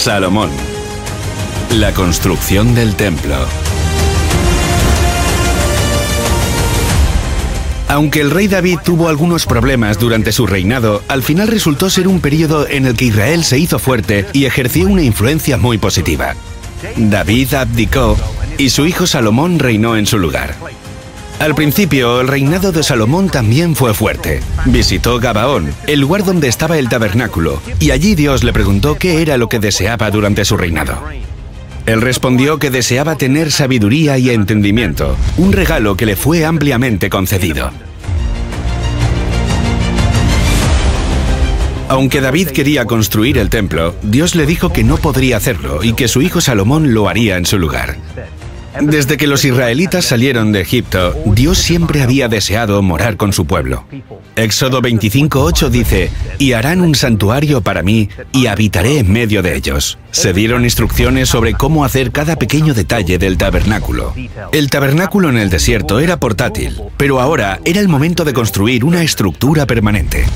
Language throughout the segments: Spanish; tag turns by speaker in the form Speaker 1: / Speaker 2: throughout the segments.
Speaker 1: Salomón. La construcción del templo. Aunque el rey David tuvo algunos problemas durante su reinado, al final resultó ser un periodo en el que Israel se hizo fuerte y ejerció una influencia muy positiva. David abdicó y su hijo Salomón reinó en su lugar. Al principio, el reinado de Salomón también fue fuerte. Visitó Gabaón, el lugar donde estaba el tabernáculo, y allí Dios le preguntó qué era lo que deseaba durante su reinado. Él respondió que deseaba tener sabiduría y entendimiento, un regalo que le fue ampliamente concedido. Aunque David quería construir el templo, Dios le dijo que no podría hacerlo y que su hijo Salomón lo haría en su lugar. Desde que los israelitas salieron de Egipto, Dios siempre había deseado morar con su pueblo. Éxodo 25:8 dice: «Y harán un santuario para mí, y habitaré en medio de ellos». Se dieron instrucciones sobre cómo hacer cada pequeño detalle del tabernáculo. El tabernáculo en el desierto era portátil, pero ahora era el momento de construir una estructura permanente.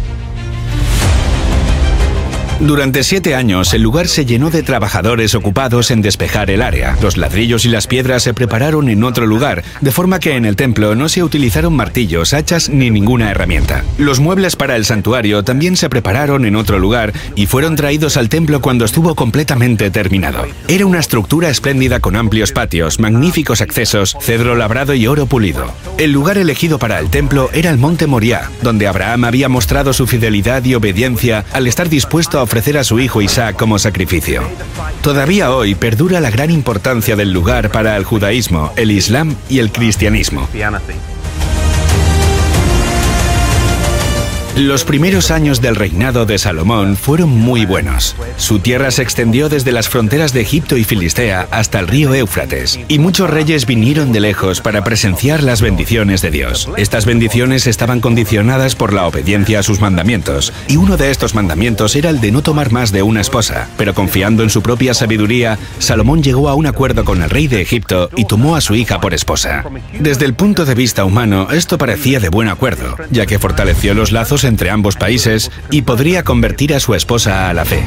Speaker 1: Durante 7 años, el lugar se llenó de trabajadores ocupados en despejar el área. Los ladrillos y las piedras se prepararon en otro lugar, de forma que en el templo no se utilizaron martillos, hachas ni ninguna herramienta. Los muebles para el santuario también se prepararon en otro lugar y fueron traídos al templo cuando estuvo completamente terminado. Era una estructura espléndida con amplios patios, magníficos accesos, cedro labrado y oro pulido. El lugar elegido para el templo era el monte Moriah, donde Abraham había mostrado su fidelidad y obediencia al estar dispuesto a ofrecer a su hijo Isaac como sacrificio. Todavía hoy perdura la gran importancia del lugar para el judaísmo, el islam y el cristianismo. Los primeros años del reinado de Salomón fueron muy buenos. Su tierra se extendió desde las fronteras de Egipto y Filistea hasta el río Éufrates, y muchos reyes vinieron de lejos para presenciar las bendiciones de Dios. Estas bendiciones estaban condicionadas por la obediencia a sus mandamientos, y uno de estos mandamientos era el de no tomar más de una esposa. Pero confiando en su propia sabiduría, Salomón llegó a un acuerdo con el rey de Egipto y tomó a su hija por esposa. Desde el punto de vista humano, esto parecía de buen acuerdo, ya que fortaleció los lazos entre ambos países y podría convertir a su esposa a la fe.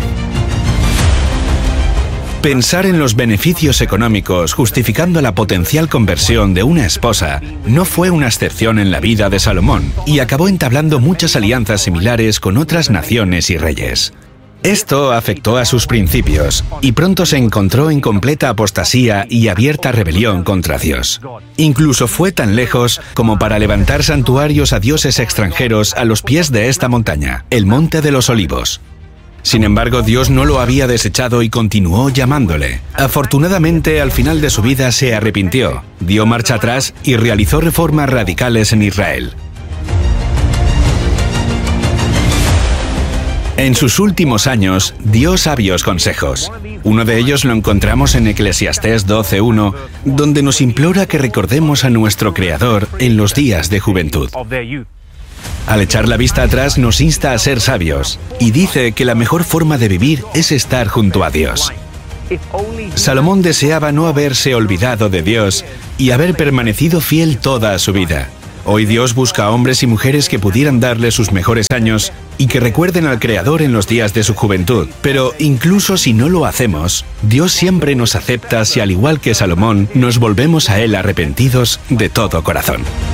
Speaker 1: Pensar en los beneficios económicos justificando la potencial conversión de una esposa no fue una excepción en la vida de Salomón, y acabó entablando muchas alianzas similares con otras naciones y reyes. Esto afectó a sus principios, y pronto se encontró en completa apostasía y abierta rebelión contra Dios. Incluso fue tan lejos como para levantar santuarios a dioses extranjeros a los pies de esta montaña, el Monte de los Olivos. Sin embargo, Dios no lo había desechado y continuó llamándole. Afortunadamente, al final de su vida se arrepintió, dio marcha atrás y realizó reformas radicales en Israel. En sus últimos años, dio sabios consejos. Uno de ellos lo encontramos en Eclesiastés 12:1, donde nos implora que recordemos a nuestro Creador en los días de juventud. Al echar la vista atrás, nos insta a ser sabios, y dice que la mejor forma de vivir es estar junto a Dios. Salomón deseaba no haberse olvidado de Dios y haber permanecido fiel toda su vida. Hoy Dios busca a hombres y mujeres que pudieran darle sus mejores años y que recuerden al Creador en los días de su juventud. Pero incluso si no lo hacemos, Dios siempre nos acepta si, al igual que Salomón, nos volvemos a Él arrepentidos de todo corazón.